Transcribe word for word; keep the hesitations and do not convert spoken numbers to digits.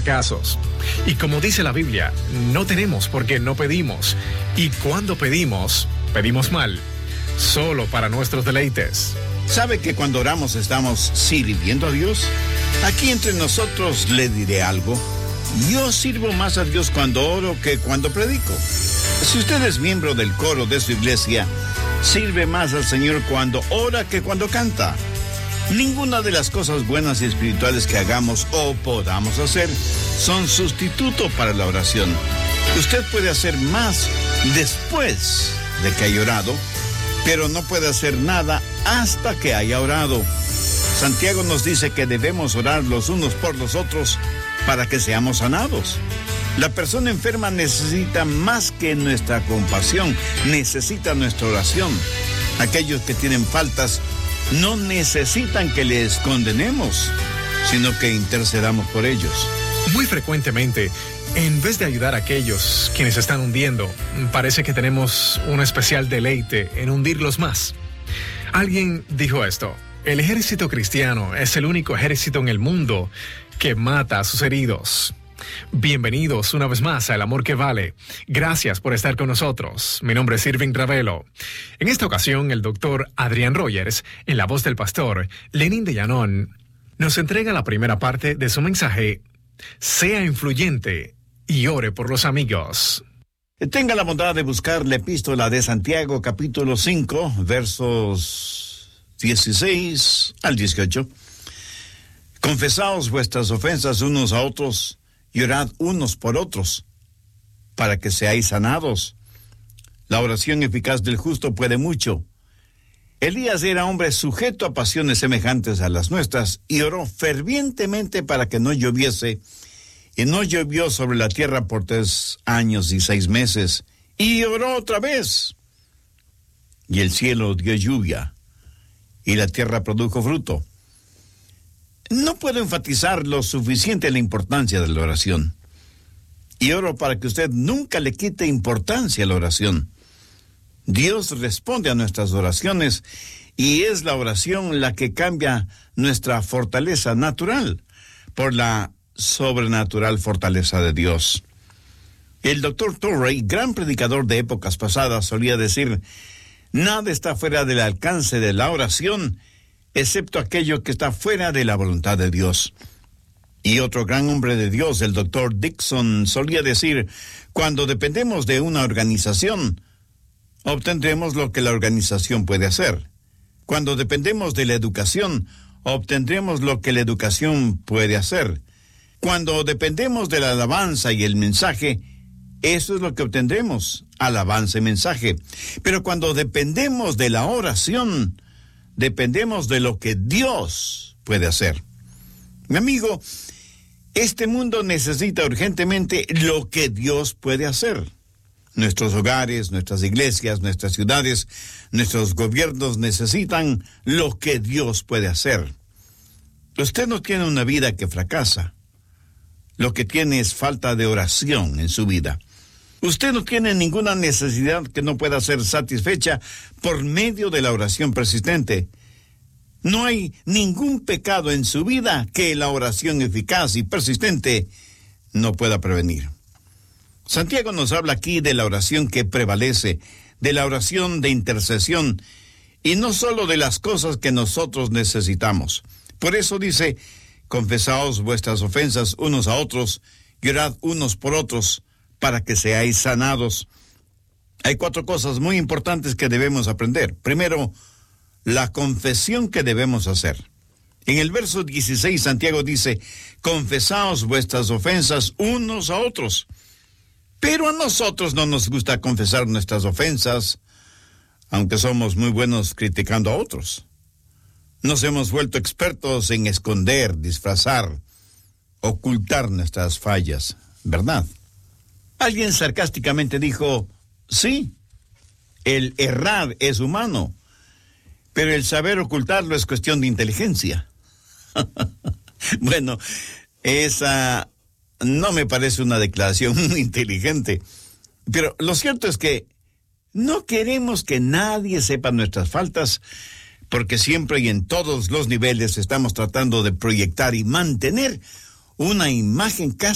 fracasos. Y como dice la Biblia, no tenemos porque no pedimos. Y cuando pedimos, pedimos mal, solo para nuestros deleites. ¿Sabe que cuando oramos estamos sirviendo a Dios? Aquí entre nosotros le diré algo. Yo sirvo más a Dios cuando oro que cuando predico. Si usted es miembro del coro de su iglesia, sirve más al Señor cuando ora que cuando canta. Ninguna de las cosas buenas y espirituales que hagamos o podamos hacer son sustituto para la oración. Usted puede hacer más después de que haya orado, pero no puede hacer nada hasta que haya orado. Santiago nos dice que debemos orar los unos por los otros para que seamos sanados. La persona enferma necesita más que nuestra compasión, necesita nuestra oración. Aquellos que tienen faltas no necesitan que les condenemos, sino que intercedamos por ellos. Muy frecuentemente, en vez de ayudar a aquellos quienes se están hundiendo, parece que tenemos un especial deleite en hundirlos más. Alguien dijo esto: el ejército cristiano es el único ejército en el mundo que mata a sus heridos. Bienvenidos una vez más a El Amor que Vale. Gracias por estar con nosotros. Mi nombre es Irving Ravelo. En esta ocasión, el doctor Adrián Rogers, en la voz del pastor Lenin de Llanón, nos entrega la primera parte de su mensaje: sea influyente y ore por los amigos. Tenga la bondad de buscar la epístola de Santiago, capítulo cinco, versos dieciséis al dieciocho. Confesaos vuestras ofensas unos a otros y orad unos por otros, para que seáis sanados. La oración eficaz del justo puede mucho. Elías era hombre sujeto a pasiones semejantes a las nuestras, y oró fervientemente para que no lloviese, y no llovió sobre la tierra por tres años y seis meses, y oró otra vez, y el cielo dio lluvia, y la tierra produjo fruto. No puedo enfatizar lo suficiente la importancia de la oración. Y oro para que usted nunca le quite importancia a la oración. Dios responde a nuestras oraciones y es la oración la que cambia nuestra fortaleza natural por la sobrenatural fortaleza de Dios. El doctor Torrey, gran predicador de épocas pasadas, solía decir: nada está fuera del alcance de la oración, excepto aquello que está fuera de la voluntad de Dios. Y otro gran hombre de Dios, el doctor Dixon, solía decir: cuando dependemos de una organización, obtendremos lo que la organización puede hacer. Cuando dependemos de la educación, obtendremos lo que la educación puede hacer. Cuando dependemos de la alabanza y el mensaje, eso es lo que obtendremos, alabanza y mensaje. Pero cuando dependemos de la oración, dependemos de lo que Dios puede hacer. Mi amigo, este mundo necesita urgentemente lo que Dios puede hacer. Nuestros hogares, nuestras iglesias, nuestras ciudades, nuestros gobiernos necesitan lo que Dios puede hacer. Usted no tiene una vida que fracasa. Lo que tiene es falta de oración en su vida. Usted no tiene ninguna necesidad que no pueda ser satisfecha por medio de la oración persistente. No hay ningún pecado en su vida que la oración eficaz y persistente no pueda prevenir. Santiago nos habla aquí de la oración que prevalece, de la oración de intercesión, y no solo de las cosas que nosotros necesitamos. Por eso dice: confesaos vuestras ofensas unos a otros y orad unos por otros, para que seáis sanados. Hay cuatro cosas muy importantes que debemos aprender. Primero, la confesión que debemos hacer. En el verso dieciséis, Santiago dice: confesaos vuestras ofensas unos a otros. Pero a nosotros no nos gusta confesar nuestras ofensas, aunque somos muy buenos criticando a otros. Nos hemos vuelto expertos en esconder, disfrazar, ocultar nuestras fallas, ¿verdad? Alguien sarcásticamente dijo: sí, el errar es humano, pero el saber ocultarlo es cuestión de inteligencia. Bueno, esa no me parece una declaración muy inteligente, pero lo cierto es que no queremos que nadie sepa nuestras faltas, porque siempre y en todos los niveles estamos tratando de proyectar y mantener una imagen casi